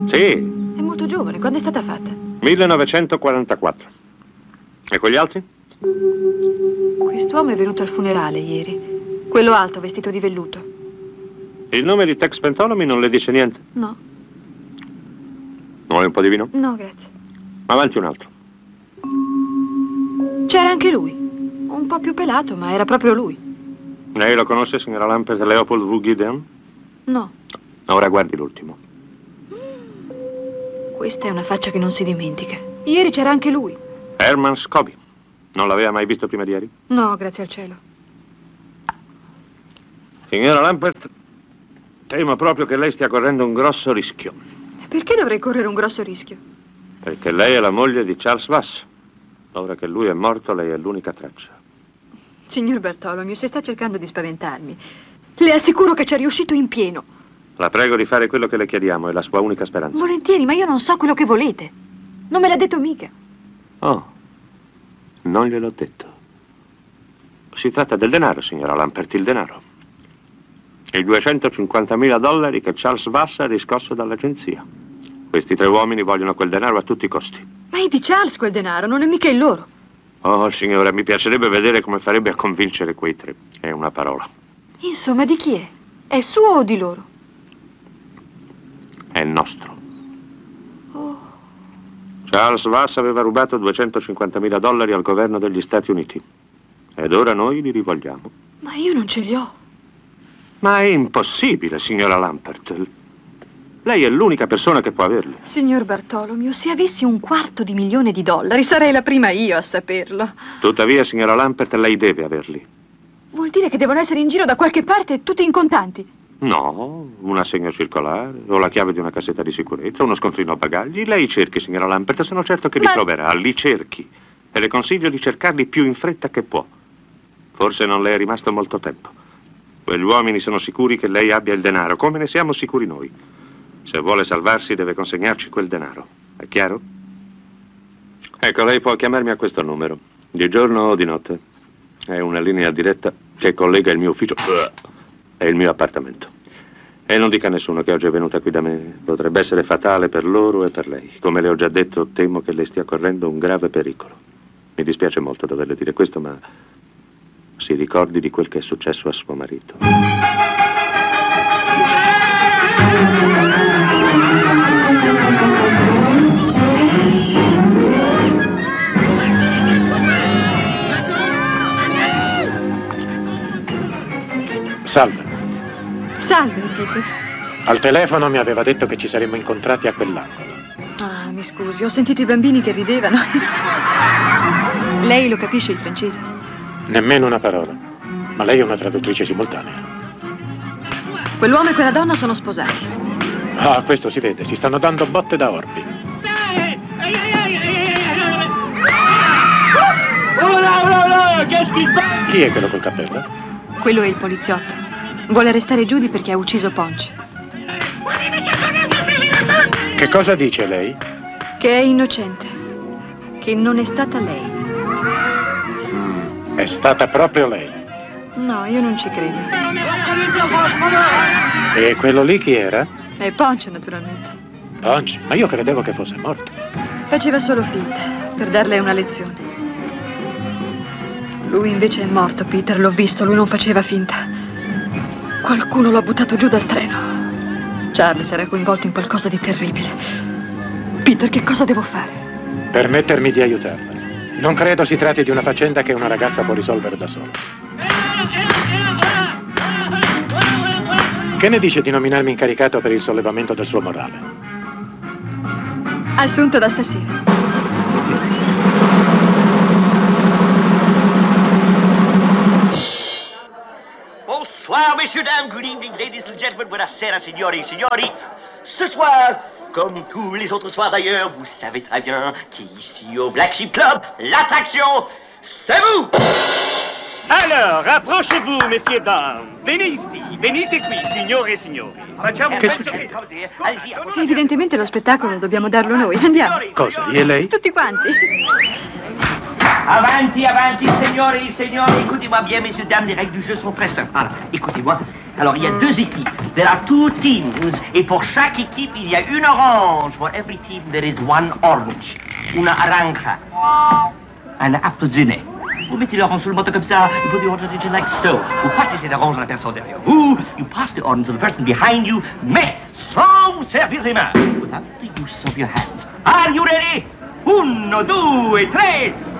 Sì. È molto giovane. Quando è stata fatta? 1944. E quegli altri? Quest'uomo è venuto al funerale ieri. Quello alto, vestito di velluto. Il nome di Tex Pentolomi non le dice niente? No. Vuole un po' di vino? No, grazie. Avanti un altro. C'era anche lui. Un po' più pelato, ma era proprio lui. Lei lo conosce, signora Lampert, Leopold V. Gideon? No. Ora guardi l'ultimo. Questa è una faccia che non si dimentica. Ieri c'era anche lui. Herman Scobie. Non l'aveva mai visto prima di ieri? No, grazie al cielo. Signora Lampert, temo proprio che lei stia correndo un grosso rischio. Perché dovrei correre un grosso rischio? Perché lei è la moglie di Charles Vass. Ora che lui è morto, lei è l'unica traccia. Signor Bartolomeo, se sta cercando di spaventarmi, le assicuro che ci è riuscito in pieno. La prego di fare quello che le chiediamo, è la sua unica speranza. Volentieri, ma io non so quello che volete. Non me l'ha detto mica. Oh, non gliel'ho detto. Si tratta del denaro, signora Lampert, il denaro. I $250.000 che Charles Vass ha riscosso dall'agenzia. Questi 3 uomini vogliono quel denaro a tutti i costi. Ma è di Charles quel denaro, non è mica il loro. Oh, signora, mi piacerebbe vedere come farebbe a convincere quei 3. È una parola. Insomma, di chi è? È suo o di loro? È nostro. Oh. Charles Vass aveva rubato $250.000 al governo degli Stati Uniti. Ed ora noi li rivogliamo. Ma io non ce li ho. Ma è impossibile, signora Lampert. Lei è l'unica persona che può averli. Signor Bartolomeo, se avessi $250.000 sarei la prima io a saperlo. Tuttavia, signora Lampert, lei deve averli. Vuol dire che devono essere in giro da qualche parte tutti in contanti? No, un assegno circolare, o la chiave di una cassetta di sicurezza, uno scontrino a bagagli. Lei cerchi, signora Lampert, sono certo che li troverà. Li cerchi. E le consiglio di cercarli più in fretta che può. Forse non le è rimasto molto tempo. Quegli uomini sono sicuri che lei abbia il denaro, come ne siamo sicuri noi. Se vuole salvarsi deve consegnarci quel denaro. È chiaro? Ecco, lei può chiamarmi a questo numero, di giorno o di notte. È una linea diretta che collega il mio ufficio e il mio appartamento. E non dica a nessuno che oggi è venuta qui da me. Potrebbe essere fatale per loro e per lei. Come le ho già detto, temo che lei stia correndo un grave pericolo. Mi dispiace molto doverle dire questo, ma si ricordi di quel che è successo a suo marito. Salve. Salve, Peter. Al telefono mi aveva detto che ci saremmo incontrati a quell'angolo. Ah, mi scusi, ho sentito i bambini che ridevano. Lei lo capisce il francese? Nemmeno una parola. Ma lei è una traduttrice simultanea. Quell'uomo e quella donna sono sposati. Ah, questo si vede, si stanno dando botte da orbi. Chi è quello col cappello? Quello è il poliziotto. Vuole restare Judy perché ha ucciso Ponch. Che cosa dice lei? Che è innocente. Che non è stata lei. È stata proprio lei. No, io non ci credo. E quello lì chi era? È Ponch, naturalmente. Ponch? Ma io credevo che fosse morto. Faceva solo finta, per darle una lezione. Lui invece è morto, Peter, l'ho visto, lui non faceva finta. Qualcuno l'ha buttato giù dal treno. Charles era coinvolto in qualcosa di terribile. Peter, che cosa devo fare? Permettermi di aiutarla. Non credo si tratti di una faccenda che una ragazza può risolvere da sola. Che ne dice di nominarmi incaricato per il sollevamento del suo morale? Assunto da stasera. Bonsoir, messieurs, dames, good evening, ladies and gentlemen, buonasera, signori et signori. Ce soir, comme tous les autres soirs d'ailleurs, vous savez très bien qu'ici au Black Sheep Club, l'attraction, c'est vous! Alors, approchez-vous, messieurs, dames. Venez ici, venite qui, signore e signori. Facciamo Che un succede? Evidentemente lo spettacolo dobbiamo darlo noi. Andiamo. Cosa, io e lei? Tutti quanti. Avanti, avanti, signori, écoutez-moi bien, messieurs, dames, les règles du jeu sont très simples. Alors, écoutez-moi. Alors, il y a 2 équipes. There are 2 teams. Et pour chaque équipe, il y a une orange. For every team, there is 1 orange. Una aranja. Un apple. Vous mettez l'orange sur le bâton comme ça, you put the orange on it like so. Vous passez cette orange à la personne derrière vous, you pass the orange to the person behind you, mais sans vous servir les mains. Without the use of your hands. Are you ready? 1, 2, 3,